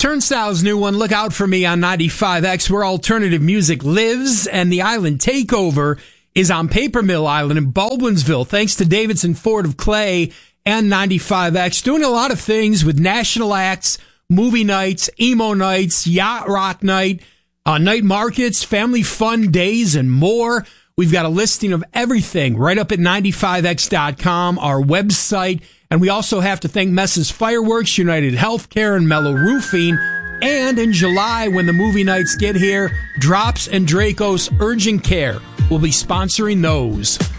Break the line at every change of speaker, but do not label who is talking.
Turnstile's new one, Look Out For Me, on 95X, where alternative music lives, and the Island Takeover is on Paper Mill Island in Baldwinsville, thanks to Davidson Ford of Clay and 95X, doing a lot of things with national acts, movie nights, emo nights, yacht rock night, night markets, family fun days, and more. We've got a listing of everything right up at 95x.com, our website. And we also have to thank Mess's Fireworks, United Healthcare, and Mellow Roofing. And in July, when the movie nights get here, Drops and Draco's Urgent Care will be sponsoring those.